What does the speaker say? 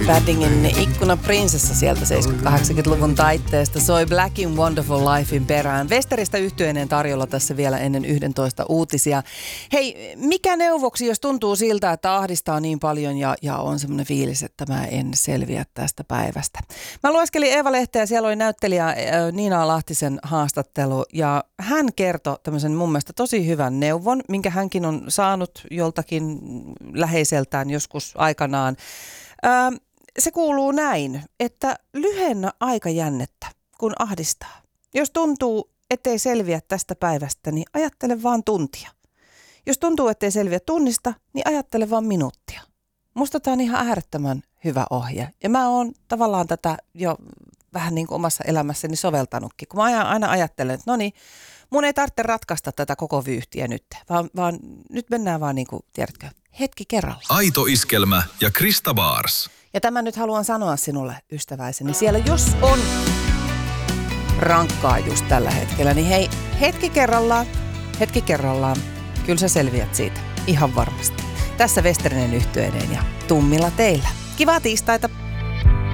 Paddingin Ikkunaprinsessa sieltä 70-80-luvun taitteesta soi Black in Wonderful Lifein perään. Westeristä yhtyeineen tarjolla tässä vielä ennen 11 uutisia. Hei, mikä neuvoksi, jos tuntuu siltä, että ahdistaa niin paljon ja on semmoinen fiilis, että mä en selviä tästä päivästä. Mä lueskelin Eeva-lehteä ja siellä oli näyttelijä Niina Lahtisen haastattelu ja hän kertoi tämmöisen mun mielestä tosi hyvän neuvon, minkä hänkin on saanut joltakin läheiseltään joskus aikanaan. Se kuuluu näin, että lyhennä aikajännettä, kun ahdistaa. Jos tuntuu, ettei selviä tästä päivästä, niin ajattele vaan tuntia. Jos tuntuu, ettei selviä tunnista, niin ajattele vaan minuuttia. Musta tää on ihan äärettömän hyvä ohje. Ja mä oon tavallaan tätä jo vähän niin kuin omassa elämässäni soveltanutkin. Kun mä aina ajattelen, että no niin, mun ei tarvitse ratkaista tätä koko vyyhtiä nyt, vaan nyt mennään vaan niin kuin, tiedätkö, hetki kerralla. Aito Iskelmä ja Krista Baars. Ja tämä nyt haluan sanoa sinulle, ystäväiseni. Siellä jos on rankkaa just tällä hetkellä, niin hei, hetki kerrallaan. Kyllä sä selviät siitä. Ihan varmasti. Tässä Westerinen yhtyeineen ja tummilla teillä. Kivaa tiistaita.